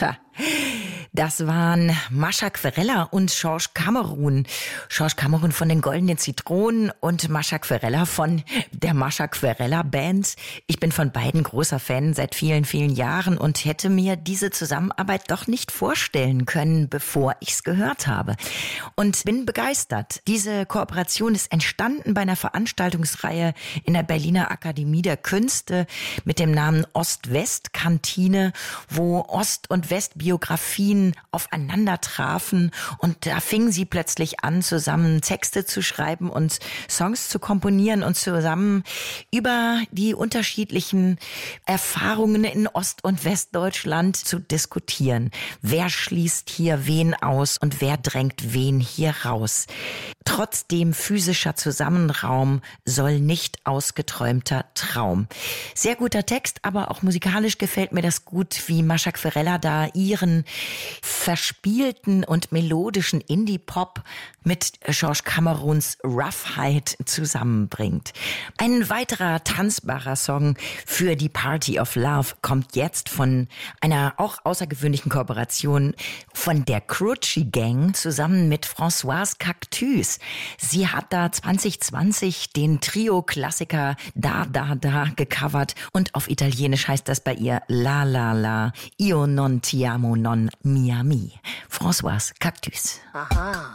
Tja, das waren Mascha Querella und George Cameron. George Cameron von den Goldenen Zitronen und Mascha Querella von der Mascha Querella Band. Ich bin von beiden großer Fan seit vielen, vielen Jahren und hätte mir diese Zusammenarbeit doch nicht vorstellen können, bevor ich's gehört habe. Und bin begeistert. Diese Kooperation ist entstanden bei einer Veranstaltungsreihe in der Berliner Akademie der Künste mit dem Namen Ost-West-Kantine, wo Ost- und West-Biografien aufeinander trafen und da fingen sie plötzlich an, zusammen Texte zu schreiben und Songs zu komponieren und zusammen über die unterschiedlichen Erfahrungen in Ost- und Westdeutschland zu diskutieren. Wer schließt hier wen aus und wer drängt wen hier raus? Trotzdem physischer Zusammenraum soll nicht ausgeträumter Traum. Sehr guter Text, aber auch musikalisch gefällt mir das gut, wie Mascha Querella da ihren verspielten und melodischen Indie-Pop mit George Camerons Roughheit zusammenbringt. Ein weiterer tanzbarer Song für die Party of Love kommt jetzt von einer auch außergewöhnlichen Kooperation von der Crucci Gang zusammen mit Françoise Cactus. Sie hat da 2020 den Trio-Klassiker Da Da Da gecovert und auf Italienisch heißt das bei ihr La La La, Io non ti amo non mi ami. Françoise Cactus. Aha.